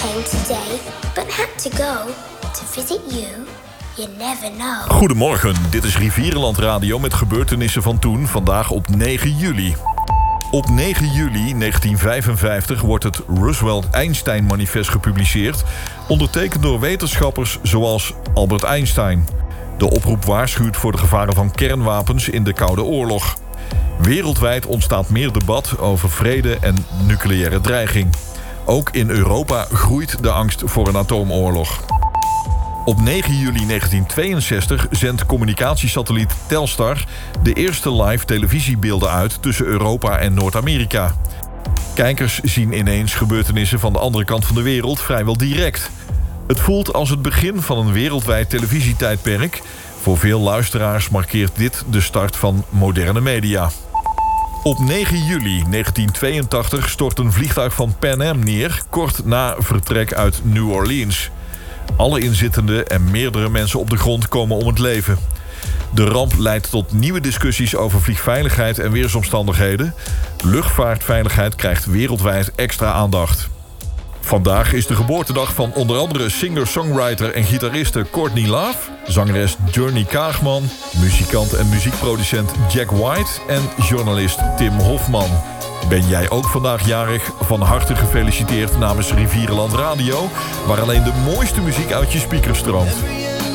came today, but had to go to visit you. You never know. Goedemorgen, dit is Rivierenland Radio met gebeurtenissen van toen, vandaag op 9 juli. Op 9 juli 1955 wordt het Roosevelt-Einstein-manifest gepubliceerd, ondertekend door wetenschappers zoals Albert Einstein. De oproep waarschuwt voor de gevaren van kernwapens in de Koude Oorlog. Wereldwijd ontstaat meer debat over vrede en nucleaire dreiging. Ook in Europa groeit de angst voor een atoomoorlog. Op 9 juli 1962 zendt communicatiesatelliet Telstar de eerste live televisiebeelden uit tussen Europa en Noord-Amerika. Kijkers zien ineens gebeurtenissen van de andere kant van de wereld vrijwel direct. Het voelt als het begin van een wereldwijd televisietijdperk. Voor veel luisteraars markeert dit de start van moderne media. Op 9 juli 1982 stort een vliegtuig van Pan Am neer, kort na vertrek uit New Orleans. Alle inzittenden en meerdere mensen op de grond komen om het leven. De ramp leidt tot nieuwe discussies over vliegveiligheid en weersomstandigheden. Luchtvaartveiligheid krijgt wereldwijd extra aandacht. Vandaag is de geboortedag van onder andere singer-songwriter en gitariste Courtney Love, zangeres Journey Kaagman, muzikant en muziekproducent Jack White en journalist Tim Hofman. Ben jij ook vandaag jarig? Van harte gefeliciteerd namens Rivierenland Radio, waar alleen de mooiste muziek uit je speakers stroomt.